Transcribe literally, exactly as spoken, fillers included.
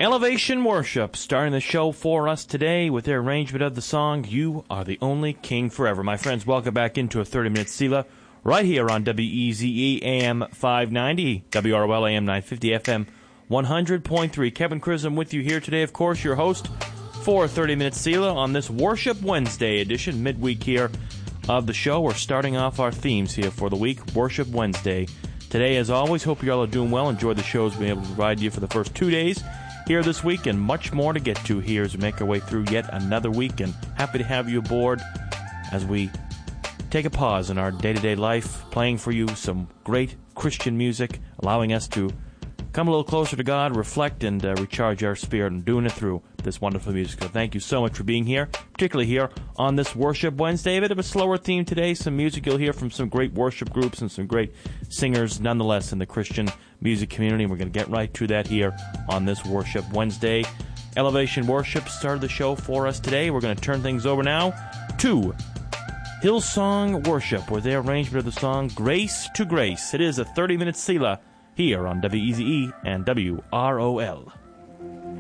Elevation Worship, starting the show for us today with their arrangement of the song, You Are the Only King Forever. My friends, welcome back into a thirty-minute Sela right here on W E Z E A M five ninety, W R O L A M nine fifty, F M one hundred point three. Kevin Crism with you here today, of course, your host for thirty-minute Sela on this Worship Wednesday edition, midweek here of the show. We're starting off our themes here for the week, Worship Wednesday. Today, as always, hope you all are doing well. Enjoy the shows we've been able to provide you for the first two days here this week, and much more to get to here as we make our way through yet another week. And happy to have you aboard as we take a pause in our day-to-day life, playing for you some great Christian music, allowing us to come a little closer to God, reflect, and uh, recharge our spirit, and doing it through this wonderful music. So thank you so much for being here, particularly here on this Worship Wednesday. A bit of a slower theme today, some music you'll hear from some great worship groups and some great singers nonetheless in the Christian music community. And we're going to get right to that here on this Worship Wednesday. Elevation Worship started the show for us today. We're going to turn things over now to Hillsong Worship with their arrangement of the song Grace to Grace. It is a thirty-minute Sela here on W E Z E and W R O L.